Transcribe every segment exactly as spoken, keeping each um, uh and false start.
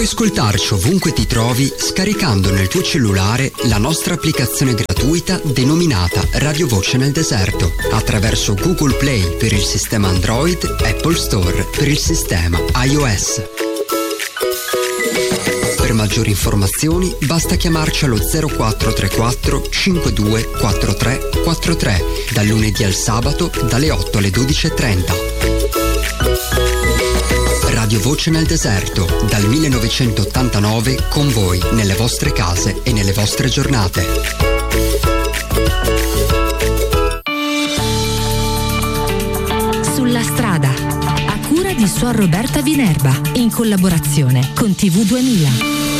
ascoltarci ovunque ti trovi scaricando nel tuo cellulare la nostra applicazione gratuita denominata Radio Voce nel Deserto attraverso Google Play per il sistema Android, Apple Store per il sistema iOS. Per maggiori informazioni basta chiamarci allo zero quattro tre quattro cinque due quattro tre quattro tre dal lunedì al sabato dalle otto alle dodici e trenta. Radio Voce nel Deserto, dal millenovecentottantanove con voi nelle vostre case e nelle vostre giornate. Sulla strada, a cura di Suor Roberta Vinerba, in collaborazione con T V duemila.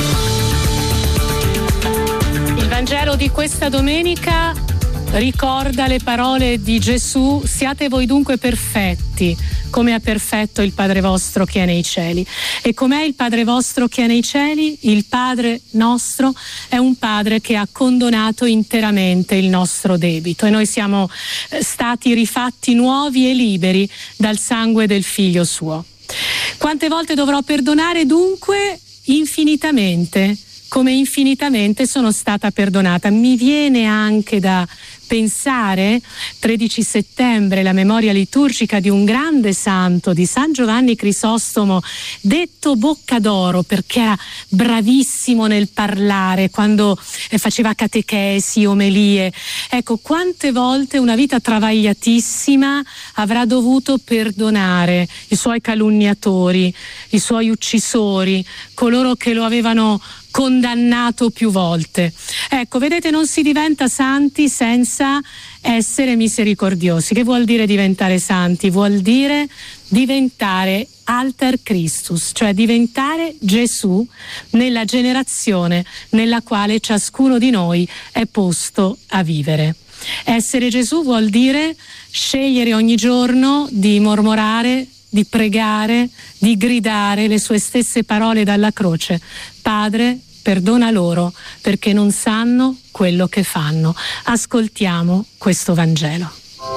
Il Vangelo di questa domenica ricorda le parole di Gesù: siate voi dunque perfetti, come è perfetto il Padre vostro che è nei cieli. E com'è il Padre vostro che è nei cieli? Il Padre nostro è un Padre che ha condonato interamente il nostro debito e noi siamo stati rifatti nuovi e liberi dal sangue del Figlio suo. Quante volte dovrò perdonare? Dunque infinitamente, come infinitamente sono stata perdonata. Mi viene anche da pensare, tredici settembre, la memoria liturgica di un grande santo, di San Giovanni Crisostomo, detto Boccadoro perché era bravissimo nel parlare, quando faceva catechesi, omelie. Ecco, quante volte una vita travagliatissima avrà dovuto perdonare i suoi calunniatori, i suoi uccisori, coloro che lo avevano condannato più volte. Ecco, vedete, non si diventa santi senza essere misericordiosi. Che vuol dire diventare santi? Vuol dire diventare alter Christus, cioè diventare Gesù nella generazione nella quale ciascuno di noi è posto a vivere. Essere Gesù vuol dire scegliere ogni giorno di mormorare, di pregare, di gridare le sue stesse parole dalla croce: Padre, perdona loro perché non sanno quello che fanno. Ascoltiamo questo Vangelo.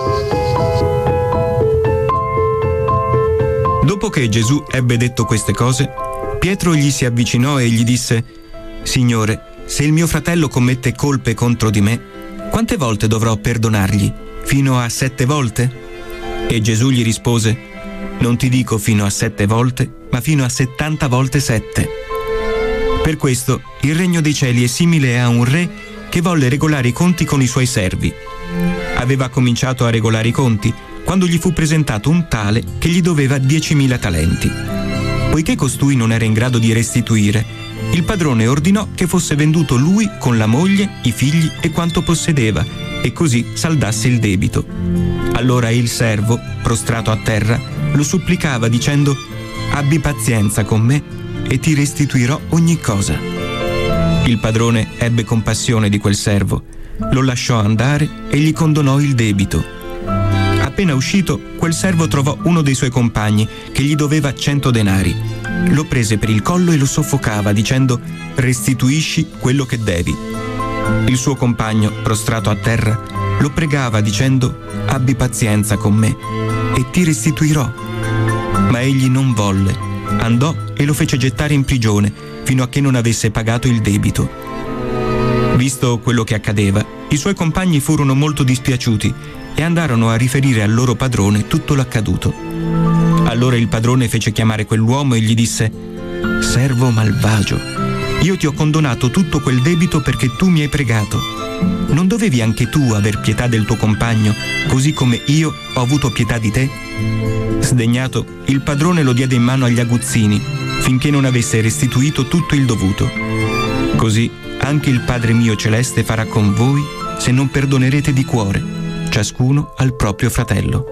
Dopo che Gesù ebbe detto queste cose, Pietro gli si avvicinò e gli disse: Signore, se il mio fratello commette colpe contro di me, quante volte dovrò perdonargli? Fino a sette volte? E Gesù gli rispose: Non ti dico fino a sette volte, ma fino a settanta volte sette. Per questo il regno dei cieli è simile a un re che volle regolare i conti con i suoi servi. Aveva cominciato a regolare i conti quando gli fu presentato un tale che gli doveva diecimila talenti. Poiché costui non era in grado di restituire, il padrone ordinò che fosse venduto lui con la moglie, i figli e quanto possedeva, e così saldasse il debito. Allora il servo, prostrato a terra, lo supplicava dicendo: Abbi pazienza con me e ti restituirò ogni cosa. Il padrone ebbe compassione di quel servo, lo lasciò andare e gli condonò il debito. Appena uscito, quel servo trovò uno dei suoi compagni che gli doveva cento denari. Lo prese per il collo e lo soffocava dicendo: restituisci quello che devi. Il suo compagno, prostrato a terra, lo pregava dicendo: abbi pazienza con me e ti restituirò. Ma egli non volle. Andò e lo fece gettare in prigione fino a che non avesse pagato il debito. Visto quello che accadeva, i suoi compagni furono molto dispiaciuti e andarono a riferire al loro padrone tutto l'accaduto. Allora il padrone fece chiamare quell'uomo e gli disse: servo malvagio, io ti ho condonato tutto quel debito perché tu mi hai pregato. Non dovevi anche tu aver pietà del tuo compagno, così come io ho avuto pietà di te? Sdegnato, il padrone lo diede in mano agli aguzzini, finché non avesse restituito tutto il dovuto. Così anche il Padre mio celeste farà con voi se non perdonerete di cuore, ciascuno al proprio fratello.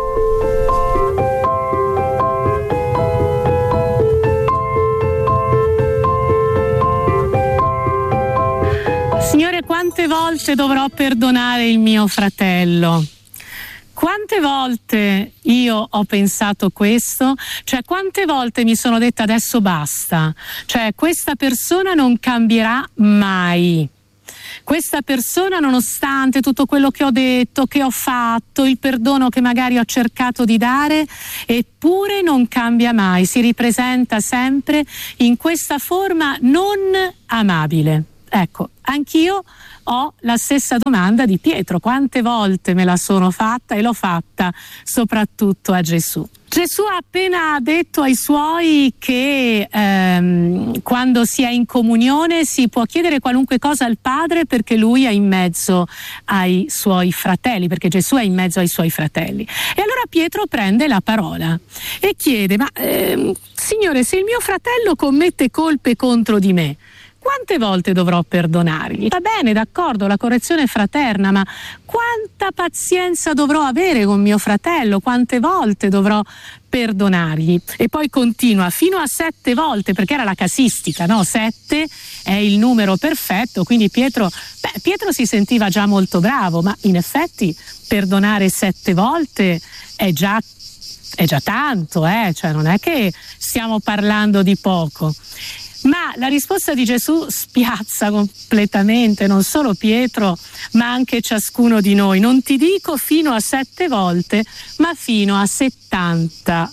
Signore, quante volte dovrò perdonare il mio fratello? Quante volte io ho pensato questo? Cioè, quante volte mi sono detta adesso basta? Cioè, questa persona non cambierà mai. questa persona, nonostante tutto quello che ho detto, che ho fatto, il perdono che magari ho cercato di dare, eppure non cambia mai, si ripresenta sempre in questa forma non amabile. Ecco, anch'io ho la stessa domanda di Pietro: quante volte me la sono fatta, e l'ho fatta soprattutto a Gesù. Gesù ha appena detto ai suoi che ehm, quando si è in comunione si può chiedere qualunque cosa al Padre, perché lui è in mezzo ai suoi fratelli, perché Gesù è in mezzo ai suoi fratelli. E allora Pietro prende la parola e chiede: ma ehm, Signore, se il mio fratello commette colpe contro di me, quante volte dovrò perdonargli? Va bene, d'accordo, la correzione è fraterna, ma quanta pazienza dovrò avere con mio fratello? Quante volte dovrò perdonargli? E poi continua, fino a sette volte, perché era la casistica, no? Sette è il numero perfetto, quindi Pietro, beh, Pietro si sentiva già molto bravo, ma in effetti perdonare sette volte è già è già tanto, eh? Cioè non è che stiamo parlando di poco. Ma la risposta di Gesù spiazza completamente non solo Pietro, ma anche ciascuno di noi. Non ti dico fino a sette volte, ma fino a settanta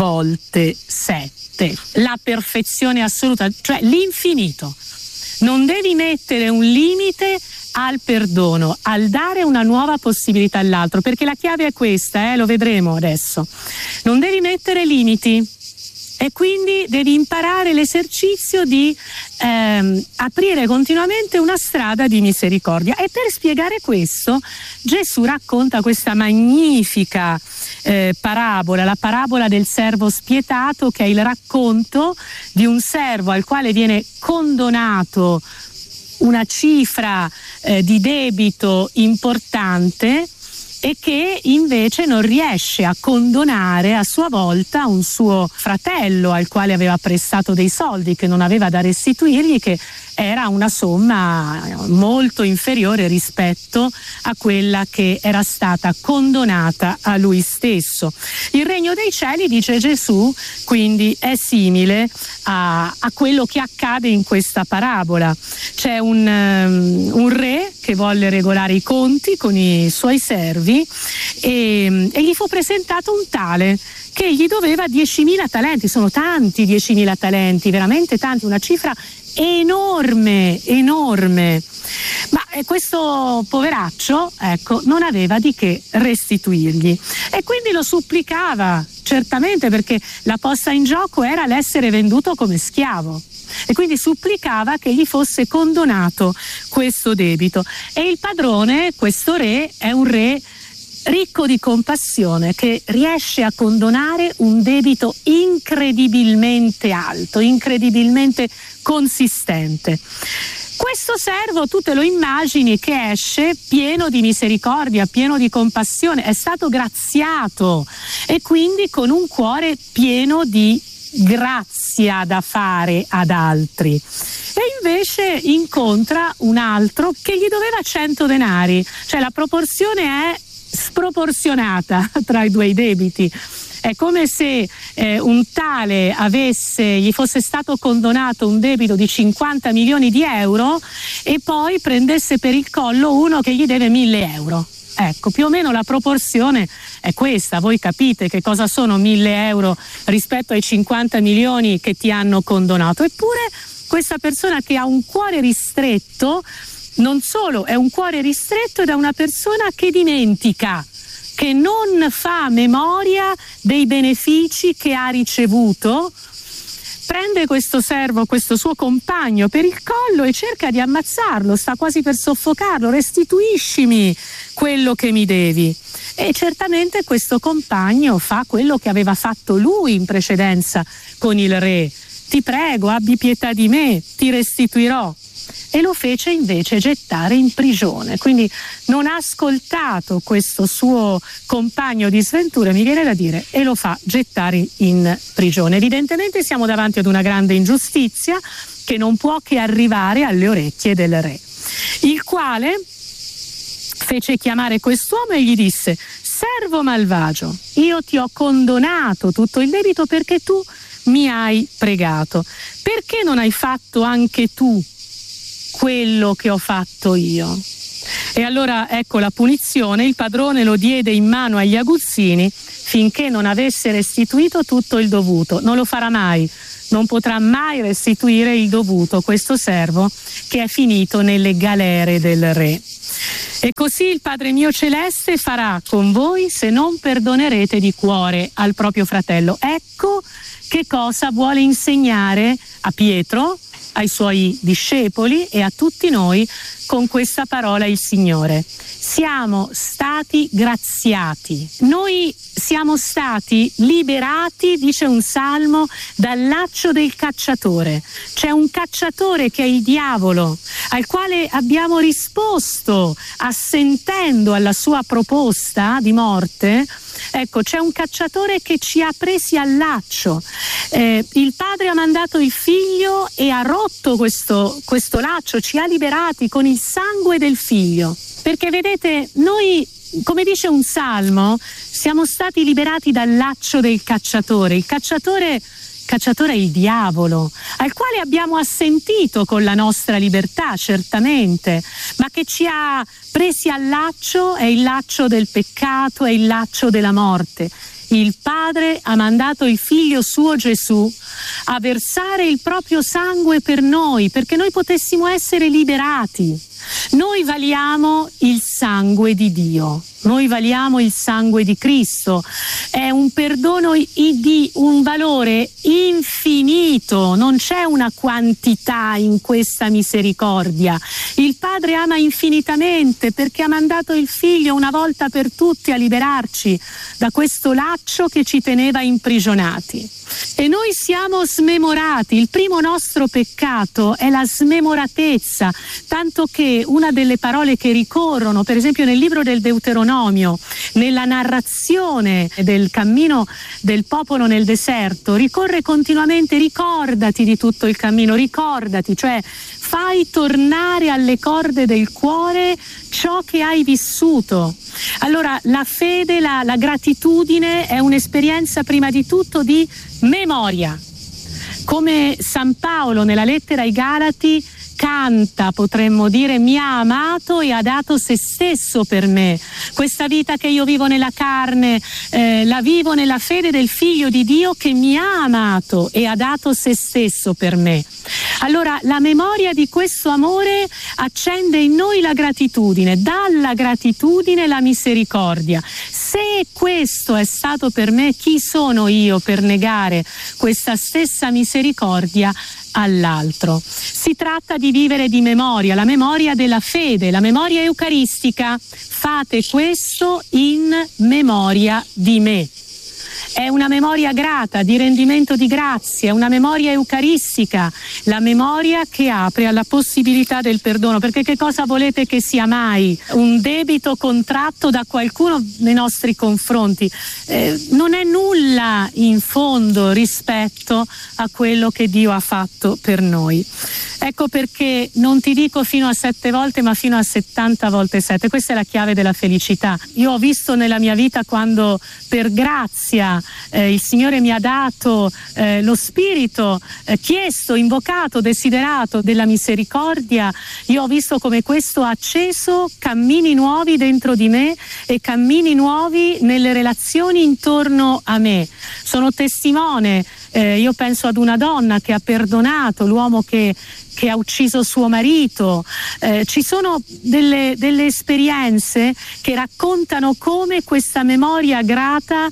volte sette. La perfezione assoluta, cioè l'infinito. Non devi mettere un limite al perdono, al dare una nuova possibilità all'altro, perché la chiave è questa, eh, lo vedremo adesso. Non devi mettere limiti. E quindi devi imparare l'esercizio di ehm, aprire continuamente una strada di misericordia. E per spiegare questo Gesù racconta questa magnifica eh, parabola, la parabola del servo spietato, che è il racconto di un servo al quale viene condonato una cifra eh, di debito importante, e che invece non riesce a condonare a sua volta un suo fratello al quale aveva prestato dei soldi che non aveva da restituirgli, che era una somma molto inferiore rispetto a quella che era stata condonata a lui stesso. Il regno dei cieli, dice Gesù, quindi è simile a, a quello che accade in questa parabola. C'è un, um, un re che volle regolare i conti con i suoi servi e, e gli fu presentato un tale che gli doveva diecimila talenti. Sono tanti diecimila talenti, veramente tanti, una cifra enorme, enorme. Ma questo poveraccio, ecco, non aveva di che restituirgli e quindi lo supplicava, certamente, perché la posta in gioco era l'essere venduto come schiavo. E quindi supplicava che gli fosse condonato questo debito. E il padrone, questo re, è un re ricco di compassione, che riesce a condonare un debito incredibilmente alto, incredibilmente consistente. Questo servo, tu te lo immagini che esce pieno di misericordia, pieno di compassione, è stato graziato e quindi con un cuore pieno di grazia da fare ad altri. E invece incontra un altro che gli doveva cento denari, cioè la proporzione è sproporzionata tra i due debiti. È come se eh, un tale avesse, gli fosse stato condonato un debito di cinquanta milioni di euro e poi prendesse per il collo uno che gli deve mille euro. Ecco, più o meno la proporzione è questa. Voi capite che cosa sono mille euro rispetto ai cinquanta milioni che ti hanno condonato. Eppure questa persona che ha un cuore ristretto, non solo è un cuore ristretto, ed è una persona che dimentica, che non fa memoria dei benefici che ha ricevuto, prende questo servo, questo suo compagno, per il collo e cerca di ammazzarlo, sta quasi per soffocarlo. Restituiscimi quello che mi devi. E certamente questo compagno fa quello che aveva fatto lui in precedenza con il re: ti prego, abbi pietà di me, ti restituirò. E lo fece invece gettare in prigione. Quindi non ha ascoltato questo suo compagno di sventura, mi viene da dire, e lo fa gettare in prigione. Evidentemente siamo davanti ad una grande ingiustizia che non può che arrivare alle orecchie del re, il quale fece chiamare quest'uomo e gli disse: servo malvagio, io ti ho condonato tutto il debito perché tu mi hai pregato. Perché non hai fatto anche tu quello che ho fatto io. E allora ecco la punizione: il padrone lo diede in mano agli aguzzini finché non avesse restituito tutto il dovuto. Non lo farà mai, non potrà mai restituire il dovuto questo servo che è finito nelle galere del re. E così il Padre mio celeste farà con voi se non perdonerete di cuore al proprio fratello. Ecco che cosa vuole insegnare a Pietro, ai suoi discepoli e a tutti noi con questa parola il Signore. Siamo stati graziati, noi siamo stati liberati, dice un salmo, dal laccio del cacciatore. C'è un cacciatore che è il diavolo, al quale abbiamo risposto assentendo alla sua proposta di morte. Ecco, c'è un cacciatore che ci ha presi al laccio. Eh, il padre ha mandato il figlio e ha rotto questo, questo laccio, ci ha liberati con il sangue del figlio. Perché vedete, noi, come dice un salmo, siamo stati liberati dal laccio del cacciatore. Il cacciatore, cacciatore è il diavolo, al quale abbiamo assentito con la nostra libertà, certamente, ma che ci ha presi al laccio, è il laccio del peccato, è il laccio della morte. Il Padre ha mandato il Figlio suo Gesù a versare il proprio sangue per noi, perché noi potessimo essere liberati. Noi valiamo il sangue di Dio, noi valiamo il sangue di Cristo, è un perdono di un valore infinito, non c'è una quantità in questa misericordia. Il Padre ama infinitamente perché ha mandato il Figlio una volta per tutte a liberarci da questo laccio che ci teneva imprigionati. E noi siamo smemorati. Il primo nostro peccato è la smemoratezza, tanto che una delle parole che ricorrono, per esempio nel libro del Deuteronomio, nella narrazione del cammino del popolo nel deserto, ricorre continuamente: ricordati di tutto il cammino, ricordati, cioè fai tornare alle corde del cuore ciò che hai vissuto. Allora la fede, la, la gratitudine è un'esperienza prima di tutto di memoria. Come San Paolo nella lettera ai Galati canta, potremmo dire: mi ha amato e ha dato se stesso per me. Questa vita che io vivo nella carne, eh, la vivo nella fede del Figlio di Dio che mi ha amato e ha dato se stesso per me. Allora la memoria di questo amore accende in noi la gratitudine, dalla gratitudine la misericordia. Se questo è stato per me, chi sono io per negare questa stessa misericordia all'altro? Si tratta di vivere di memoria, la memoria della fede, la memoria eucaristica. Fate questo in memoria di me. È una memoria grata, di rendimento di grazie, è una memoria eucaristica, la memoria che apre alla possibilità del perdono. Perché che cosa volete che sia mai? Un debito contratto da qualcuno nei nostri confronti eh, non è nulla in fondo rispetto a quello che Dio ha fatto per noi. Ecco perché non ti dico fino a sette volte, ma fino a settanta volte sette. Questa è la chiave della felicità. Io ho visto nella mia vita, quando per grazia eh, il Signore mi ha dato eh, lo spirito eh, chiesto, invocato, desiderato della misericordia, io ho visto come questo ha acceso cammini nuovi dentro di me e cammini nuovi nelle relazioni intorno a me. Sono testimone. Eh, io penso ad una donna che ha perdonato l'uomo che, che ha ucciso suo marito. Eh, ci sono delle, delle esperienze che raccontano come questa memoria grata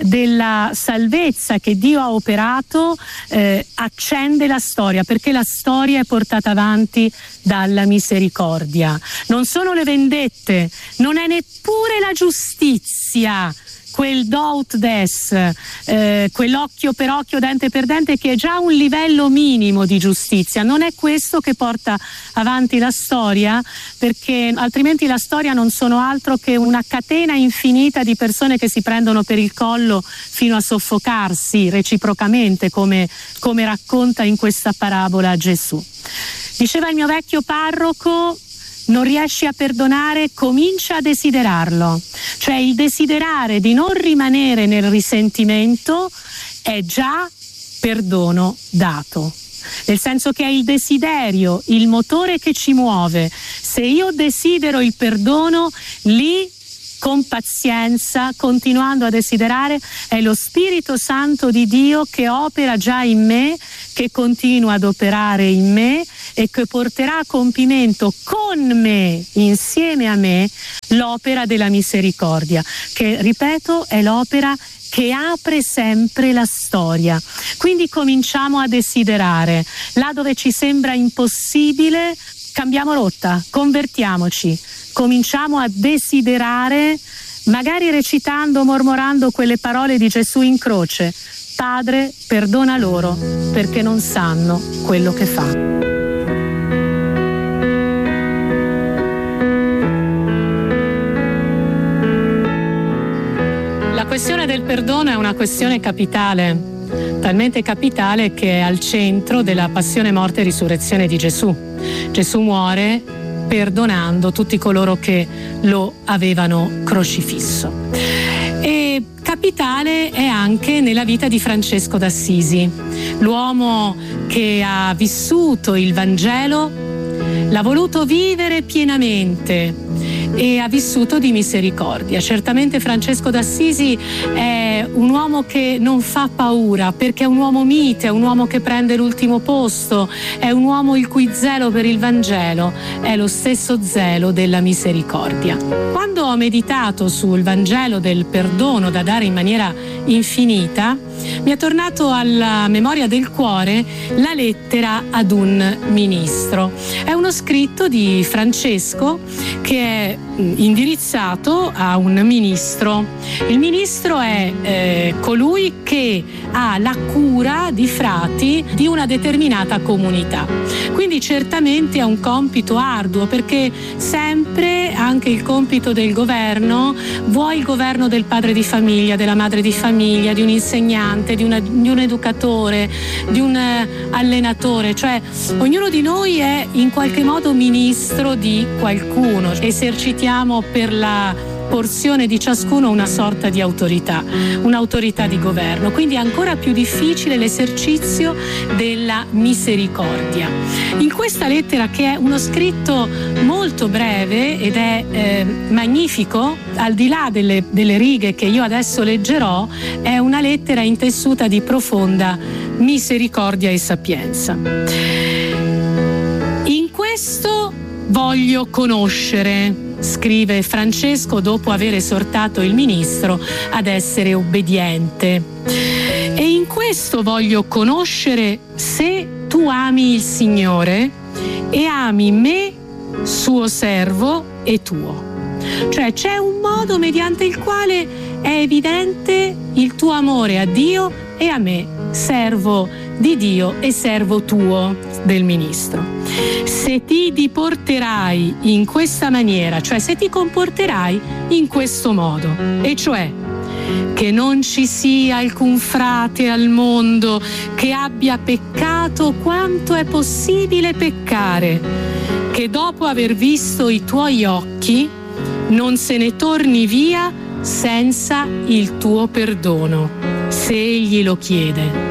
della salvezza che Dio ha operato eh, accende la storia, perché la storia è portata avanti dalla misericordia. Non sono le vendette, non è neppure la giustizia, quel do ut des, eh, quell'occhio per occhio, dente per dente, che è già un livello minimo di giustizia. Non è questo che porta avanti la storia, perché altrimenti la storia non sono altro che una catena infinita di persone che si prendono per il collo fino a soffocarsi reciprocamente, come, come racconta in questa parabola Gesù. Diceva il mio vecchio parroco: non riesci a perdonare, comincia a desiderarlo. Cioè il desiderare di non rimanere nel risentimento è già perdono dato. Nel senso che è il desiderio, il motore che ci muove. Se io desidero il perdono, lì con pazienza, continuando a desiderare, è lo Spirito Santo di Dio che opera già in me, che continua ad operare in me e che porterà a compimento con me, insieme a me, l'opera della misericordia, che, ripeto, è l'opera che apre sempre la storia. Quindi cominciamo a desiderare. Là dove ci sembra impossibile, cambiamo rotta, convertiamoci, cominciamo a desiderare, magari recitando, mormorando quelle parole di Gesù in croce: Padre, perdona loro perché non sanno quello che fanno. La questione del perdono è una questione capitale, talmente capitale che è al centro della passione, morte e risurrezione di Gesù. Gesù muore perdonando tutti coloro che lo avevano crocifisso. E capitale è anche nella vita di Francesco d'Assisi, l'uomo che ha vissuto il Vangelo, l'ha voluto vivere pienamente e ha vissuto di misericordia. Certamente Francesco d'Assisi è un uomo che non fa paura, perché è un uomo mite, è un uomo che prende l'ultimo posto, è un uomo il cui zelo per il Vangelo è lo stesso zelo della misericordia. Quando ho meditato sul Vangelo del perdono da dare in maniera infinita, mi è tornato alla memoria del cuore la lettera ad un ministro. È uno scritto di Francesco che è indirizzato a un ministro. Il ministro è eh, colui che ha la cura di frati di una determinata comunità. Quindi certamente è un compito arduo, perché sempre anche il compito del governo, vuoi il governo del padre di famiglia, della madre di famiglia, di un insegnante, di, una, di un educatore, di un allenatore, cioè ognuno di noi è in qualche modo ministro di qualcuno. Esercitiamo per la porzione di ciascuno una sorta di autorità, un'autorità di governo, quindi è ancora più difficile l'esercizio della misericordia. In questa lettera, che è uno scritto molto breve ed è eh, magnifico, al di là delle, delle righe che io adesso leggerò, è una lettera intessuta di profonda misericordia e sapienza. In questo voglio conoscere, scrive Francesco dopo aver esortato il ministro ad essere obbediente. E in questo voglio conoscere se tu ami il Signore e ami me, suo servo e tuo. Cioè c'è un modo mediante il quale è evidente il tuo amore a Dio e a me, servo di Dio e servo tuo, del ministro. Se ti diporterai in questa maniera, cioè se ti comporterai in questo modo, e cioè che non ci sia alcun frate al mondo che abbia peccato quanto è possibile peccare, che dopo aver visto i tuoi occhi non se ne torni via senza il tuo perdono, se egli lo chiede.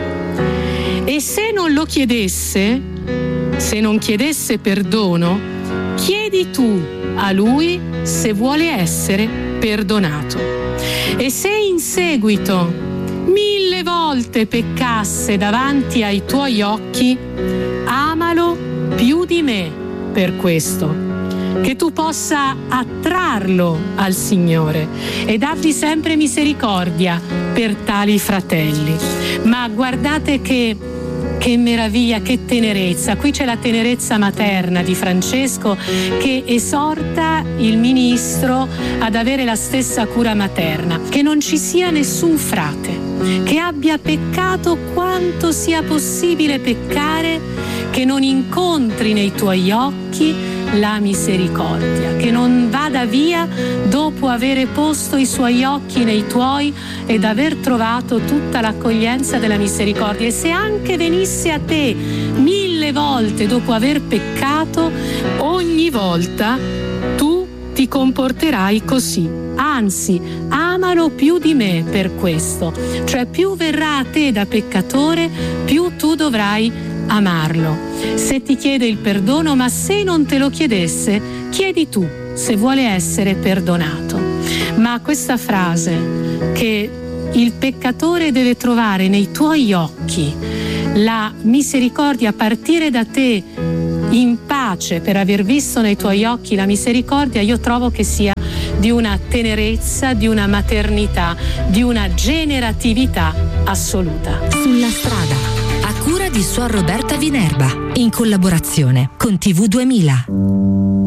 E se non lo chiedesse, se non chiedesse perdono, chiedi tu a lui se vuole essere perdonato. E se in seguito mille volte peccasse davanti ai tuoi occhi, amalo più di me per questo, che tu possa attrarlo al Signore e dargli sempre misericordia per tali fratelli. Ma guardate che Che meraviglia, che tenerezza. Qui c'è la tenerezza materna di Francesco che esorta il ministro ad avere la stessa cura materna, che non ci sia nessun frate che abbia peccato quanto sia possibile peccare, che non incontri nei tuoi occhi la misericordia, che non vada via dopo aver posto i suoi occhi nei tuoi ed aver trovato tutta l'accoglienza della misericordia. E se anche venisse a te mille volte dopo aver peccato, ogni volta tu ti comporterai così. Anzi, amalo più di me per questo. Cioè, più verrà a te da peccatore, più tu dovrai amarlo. Se ti chiede il perdono, ma se non te lo chiedesse, chiedi tu se vuole essere perdonato. Ma questa frase che il peccatore deve trovare nei tuoi occhi la misericordia, a partire da te in pace per aver visto nei tuoi occhi la misericordia, io trovo che sia di una tenerezza, di una maternità, di una generatività assoluta. Sulla strada, a cura di Suor Roberta Vinerba, in collaborazione con T V duemila.